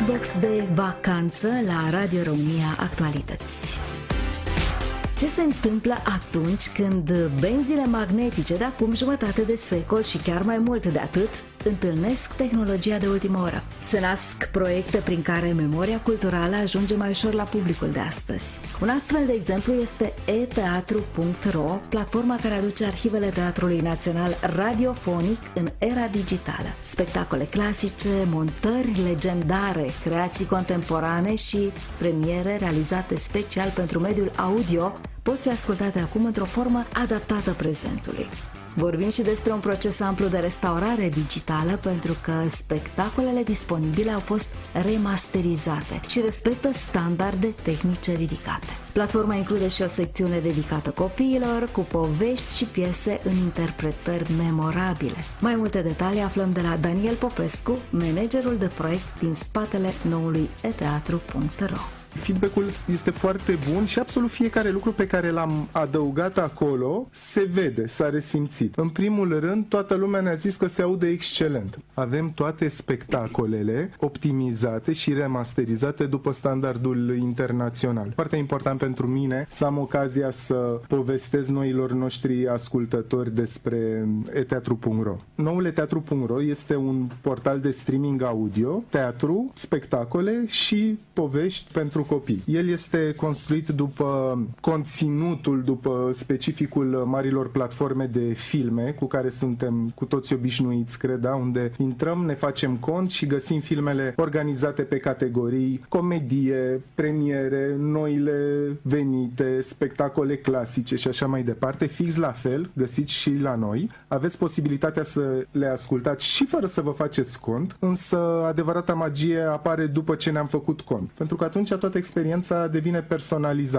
box de vacanță la Radio România Actualități. Ce se întâmplă atunci când benzile magnetice de acum jumătate de secol și chiar mai mult de atât întâlnesc tehnologia de ultimă oră? Se nasc proiecte prin care memoria culturală ajunge mai ușor la publicul de astăzi. Un astfel de exemplu este eteatru.ro, platforma care aduce arhivele Teatrului Național Radiofonic în era digitală. Spectacole clasice, montări legendare, creații contemporane și premiere realizate special pentru mediul audio pot fi ascultate acum într-o formă adaptată prezentului. Vorbim și despre un proces amplu de restaurare digitală, pentru că spectacolele disponibile au fost remasterizate și respectă standarde tehnice ridicate. Platforma include și o secțiune dedicată copiilor, cu povești și piese în interpretări memorabile. Mai multe detalii aflăm de la Daniel Popescu, managerul de proiect din spatele noului eteatru.ro. Feedback-ul este foarte bun și absolut fiecare lucru pe care l-am adăugat acolo se vede, s-a resimțit. În primul rând, toată lumea ne-a zis că se aude excelent. Avem toate spectacolele optimizate și remasterizate după standardul internațional. Foarte important pentru mine să am ocazia să povestesc noilor noștri ascultători despre eteatru.ro. Noul eteatru.ro este un portal de streaming audio, teatru, spectacole și povești pentru copii. El este construit după conținutul, după specificul marilor platforme de filme cu care suntem cu toți obișnuiți, cred, da? Unde intrăm, ne facem cont și găsim filmele organizate pe categorii: comedie, premiere, noile venite, spectacole clasice și așa mai departe. Fix la fel, găsiți și la noi. Aveți posibilitatea să le ascultați și fără să vă faceți cont, însă adevărata magie apare după ce ne-am făcut cont. Pentru că atunci toată experiența devine personalizată.